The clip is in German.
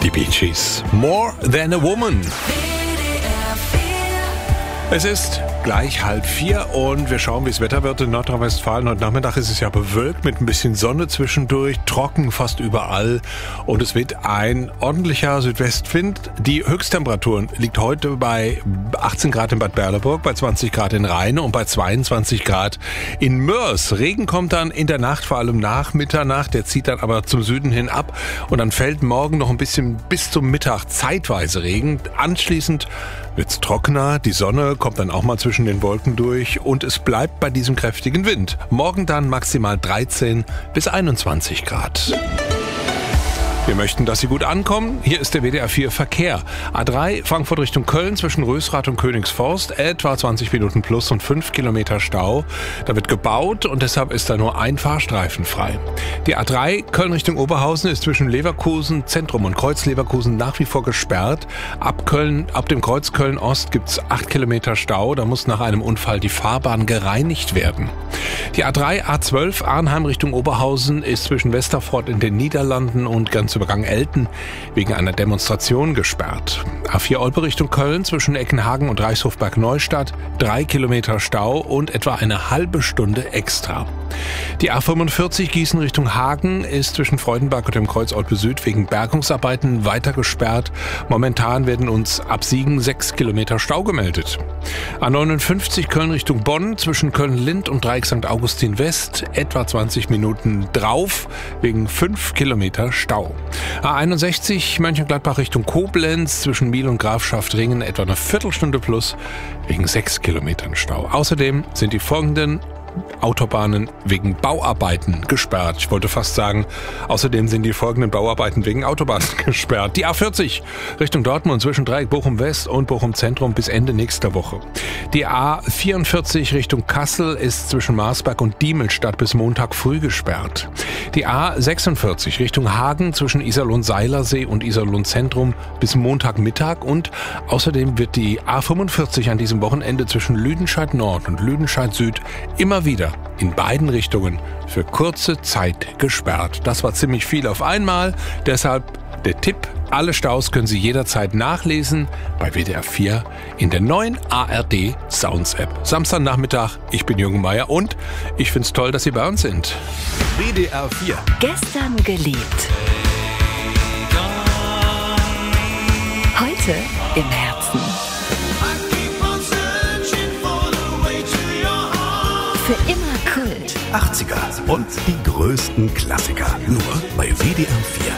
Die Bee Gees. More Than a Woman. Es ist gleich 3:30 und wir schauen, wie es Wetter wird in Nordrhein-Westfalen. Heute Nachmittag ist es ja bewölkt mit ein bisschen Sonne zwischendurch, trocken fast überall und es weht ein ordentlicher Südwestwind. Die Höchsttemperatur liegt heute bei 18 Grad in Bad Berleburg, bei 20 Grad in Rheine und bei 22 Grad in Moers. Regen kommt dann in der Nacht, vor allem nach Mitternacht, der zieht dann aber zum Süden hin ab und dann fällt morgen noch ein bisschen bis zum Mittag zeitweise Regen. Anschließend wird's trockener, die Sonne kommt dann auch mal zwischen den Wolken durch und es bleibt bei diesem kräftigen Wind. Morgen dann maximal 13 bis 21 Grad. Wir möchten, dass Sie gut ankommen. Hier ist der WDR 4 Verkehr. A3 Frankfurt Richtung Köln zwischen Rösrath und Königsforst. Etwa 20 Minuten plus und 5 Kilometer Stau. Da wird gebaut und deshalb ist da nur ein Fahrstreifen frei. Die A3 Köln Richtung Oberhausen ist zwischen Leverkusen Zentrum und Kreuz Leverkusen nach wie vor gesperrt. Ab dem Kreuz Köln Ost gibt's 8 Kilometer Stau. Da muss nach einem Unfall die Fahrbahn gereinigt werden. Die A3 A12 Arnheim Richtung Oberhausen ist zwischen Westerfort in den Niederlanden und Grenzübergang Elten wegen einer Demonstration gesperrt. A4 Olpe Richtung Köln zwischen Eckenhagen und Reichshofberg Neustadt 3 Kilometer Stau und etwa eine halbe Stunde extra. Die A45 Gießen Richtung Hagen ist zwischen Freudenberg und dem Kreuz Olpe Süd wegen Bergungsarbeiten weiter gesperrt. Momentan werden uns ab Siegen 6 Kilometer Stau gemeldet. A59 Köln Richtung Bonn zwischen Köln-Lind und Dreieck St. Augustin West etwa 20 Minuten drauf wegen 5 Kilometer Stau. A61 Mönchengladbach Richtung Koblenz zwischen Miel und Grafschaft-Ringen etwa eine Viertelstunde plus wegen 6 Kilometern Stau. Außerdem sind die folgenden Autobahnen wegen Bauarbeiten gesperrt. Ich wollte fast sagen, außerdem sind die folgenden Bauarbeiten wegen Autobahnen gesperrt. Die A40 Richtung Dortmund zwischen Dreieck Bochum West und Bochum Zentrum bis Ende nächster Woche. Die A44 Richtung Kassel ist zwischen Marsberg und Diemelstadt bis Montag früh gesperrt. Die A46 Richtung Hagen zwischen Iserlohn-Seilersee und Iserlohn-Zentrum bis Montagmittag und außerdem wird die A45 an diesem Wochenende zwischen Lüdenscheid Nord und Lüdenscheid Süd immer wieder in beiden Richtungen für kurze Zeit gesperrt. Das war ziemlich viel auf einmal, deshalb der Tipp, alle Staus können Sie jederzeit nachlesen bei WDR 4 in der neuen ARD Sounds App. Samstagnachmittag, ich bin Jürgen Meier und ich find's toll, dass Sie bei uns sind. WDR 4. Gestern geliebt. Heute im Herzen. Für immer Kult. 80er und die größten Klassiker. Nur bei WDR 4.